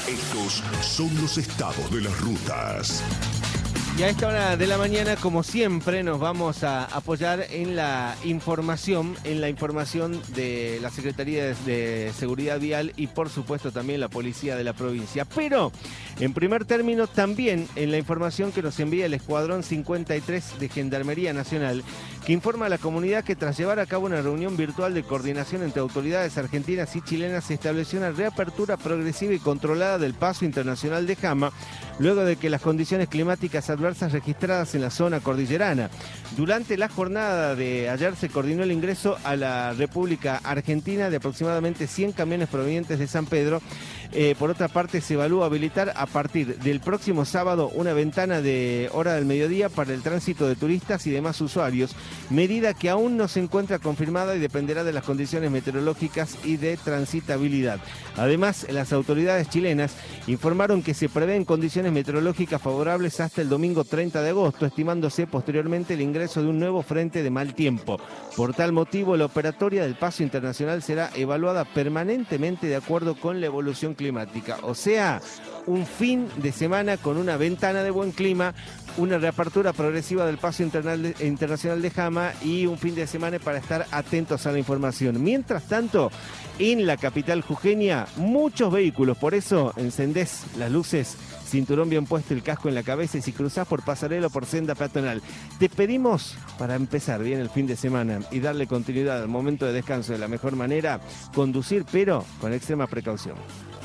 Estos son los estados de las rutas. Y a esta hora de la mañana, como siempre, nos vamos a apoyar en la información de la Secretaría de Seguridad Vial y, por supuesto, también la Policía de la provincia. Pero, en primer término, también en la información que nos envía el Escuadrón 53 de Gendarmería Nacional, que informa a la comunidad que tras llevar a cabo una reunión virtual de coordinación entre autoridades argentinas y chilenas, se estableció una reapertura progresiva y controlada del paso internacional de Jama, luego de que las condiciones climáticas adversas registradas en la zona cordillerana. Durante la jornada de ayer se coordinó el ingreso a la República Argentina de aproximadamente 100 camiones provenientes de San Pedro. Por otra parte, se evalúa habilitar a partir del próximo sábado una ventana de hora del mediodía para el tránsito de turistas y demás usuarios, medida que aún no se encuentra confirmada y dependerá de las condiciones meteorológicas y de transitabilidad. Además, las autoridades chilenas informaron que se prevén condiciones meteorológicas favorables hasta el domingo 30 de agosto, estimándose posteriormente el ingreso de un nuevo frente de mal tiempo. Por tal motivo, la operatoria del paso internacional será evaluada permanentemente de acuerdo con la evolución climática. O sea, un fin de semana con una ventana de buen clima, una reapertura progresiva del paso internacional de Jama y un fin de semana para estar atentos a la información. Mientras tanto, en la capital jujeña, muchos vehículos, por eso encendés las luces, cinturón bien puesto, el casco en la cabeza y si cruzás por pasarela o por senda peatonal. Te pedimos, para empezar bien el fin de semana y darle continuidad al momento de descanso de la mejor manera, conducir pero con extrema precaución.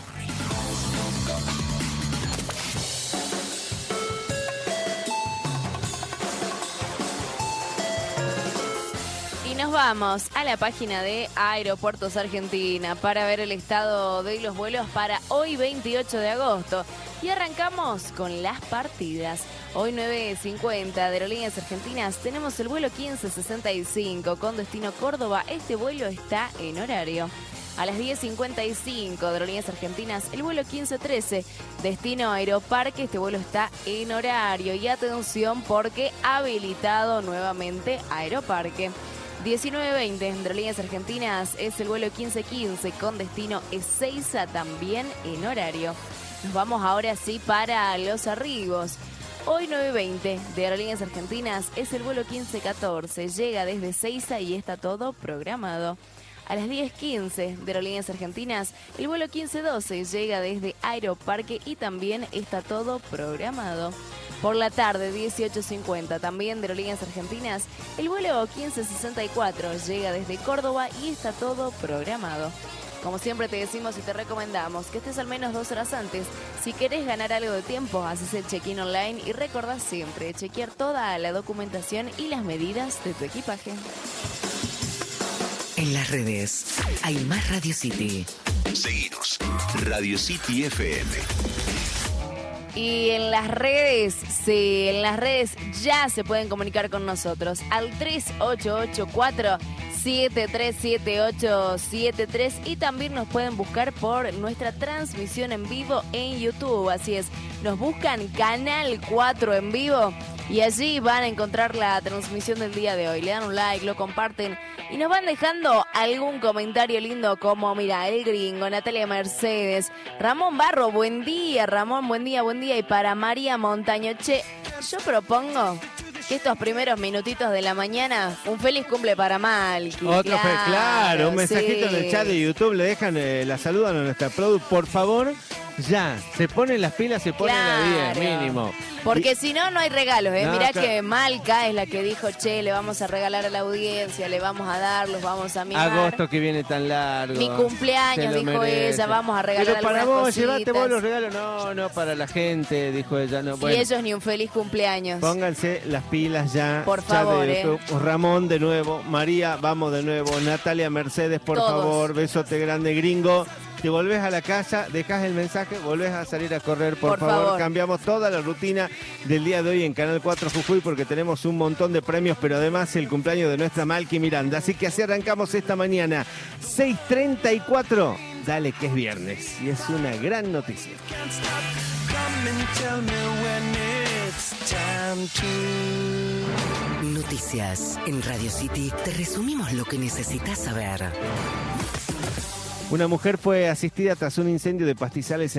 Nos vamos a la página de Aeropuertos Argentina para ver el estado de los vuelos para hoy 28 de agosto. Y arrancamos con las partidas. Hoy 9:50 de Aerolíneas Argentinas tenemos el vuelo 1565 con destino Córdoba. Este vuelo está en horario. A las 10:55 de Aerolíneas Argentinas el vuelo 1513 destino Aeroparque. Este vuelo está en horario. Y atención porque habilitado nuevamente Aeroparque. 19:20 de Aerolíneas Argentinas es el vuelo 1515 con destino Ezeiza, también en horario. Nos vamos ahora sí para los arribos. Hoy 9:20 de Aerolíneas Argentinas es el vuelo 1514, llega desde Ezeiza y está todo programado. A las 10:15 de Aerolíneas Argentinas el vuelo 1512 llega desde Aeroparque y también está todo programado. Por la tarde, 18:50, también de Aerolíneas Argentinas, el vuelo 1564 llega desde Córdoba y está todo programado. Como siempre te decimos y te recomendamos que estés al menos 2 horas antes. Si querés ganar algo de tiempo, haces el check-in online y recordá siempre chequear toda la documentación y las medidas de tu equipaje. En las redes hay más Radio City. Seguinos, Radio City FM. Y en las redes, sí, en las redes ya se pueden comunicar con nosotros al 3884-737873 y también nos pueden buscar por nuestra transmisión en vivo en YouTube. Así es, nos buscan Canal 4 en vivo y allí van a encontrar la transmisión del día de hoy. Le dan un like, lo comparten y nos van dejando algún comentario lindo como, mira, El Gringo, Natalia Mercedes, Ramón Barro, buen día, Ramón, buen día. Y para María Montaño, che, yo propongo que estos primeros minutitos de la mañana, un feliz cumple para Malki. Claro, un mensajito sí. en el chat de YouTube, le dejan, la saludan a nuestra produ, por favor. Ya, se ponen las pilas, se ponen la 10, mínimo. Porque si no, no hay regalos, ¿eh? No, Mirá claro. que Malca es la que dijo, che, le vamos a regalar a la audiencia, le vamos a dar, los vamos a mimar. Agosto que viene tan largo. Mi cumpleaños, dijo merece. ella, vamos a regalar Pero para algunas vos, cositas. llevate vos los regalos. No, para la gente, dijo ella. No, bueno. Y ellos ni un feliz cumpleaños. Pónganse las pilas ya. Por favor, Ramón de nuevo, María, vamos de nuevo, Natalia Mercedes, por Todos. favor, besote grande, Gringo. Te volvés a la casa, dejás el mensaje, volvés a salir a correr, por favor. Cambiamos toda la rutina del día de hoy en Canal 4 Jujuy porque tenemos un montón de premios, pero además el cumpleaños de nuestra Malki Miranda. Así que así arrancamos esta mañana, 6:34. Dale que es viernes y es una gran noticia. Noticias en Radio City. Te resumimos lo que necesitas saber. Una mujer fue asistida tras un incendio de pastizales en